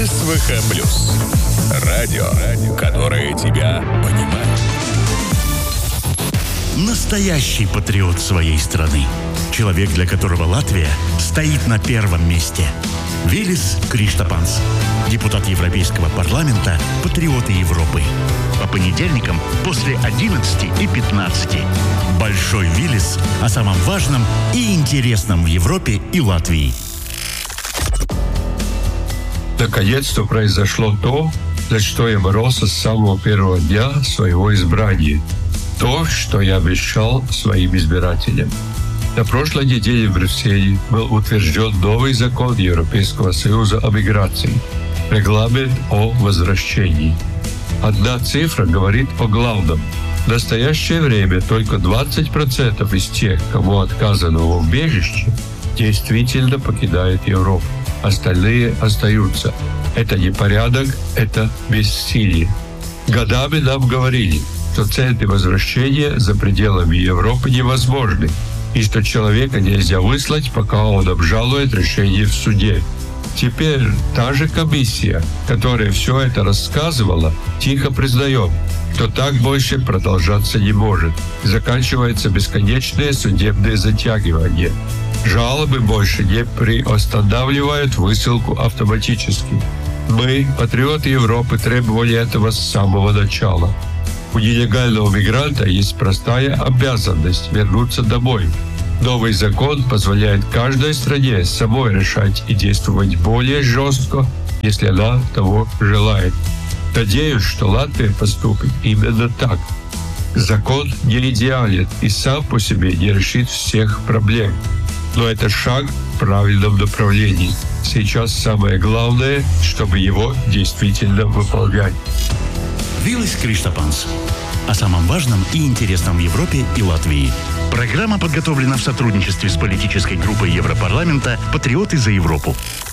СВХ+. Радио, которое тебя понимает. Настоящий патриот своей страны. Человек, для которого Латвия стоит на первом месте. Вилис Криштапанс. Депутат Европейского парламента, патриоты Европы. По понедельникам после 11:15. Большой Вилис о самом важном и интересном в Европе и Латвии. Наконец-то произошло то, за что я боролся с самого первого дня своего избрания. То, что я обещал своим избирателям. На прошлой неделе в Брюсселе был утвержден новый закон Европейского Союза о миграции. Регламент о возвращении. Одна цифра говорит о главном. В настоящее время только 20% из тех, кому отказано в убежище, действительно покидают Европу. Остальные остаются. Это не порядок, это бессилие. Годами нам говорили, что центры возвращения за пределами Европы невозможны, и что человека нельзя выслать, пока он обжалует решение в суде. Теперь та же комиссия, которая все это рассказывала, тихо признает, что так больше продолжаться не может. Заканчивается бесконечное судебное затягивание. Жалобы больше не приостанавливают высылку автоматически. Мы, патриоты Европы, требовали этого с самого начала. У нелегального мигранта есть простая обязанность вернуться домой. Новый закон позволяет каждой стране самой решать и действовать более жестко, если она того желает. Надеюсь, что Латвия поступит именно так. Закон не идеален и сам по себе не решит всех проблем. Но это шаг в правильном направлении. Сейчас самое главное, чтобы его действительно выполнять. Вилис Криштапанс. О самом важном и интересном в Европе и Латвии. Программа подготовлена в сотрудничестве с политической группой Европарламента «Патриоты за Европу».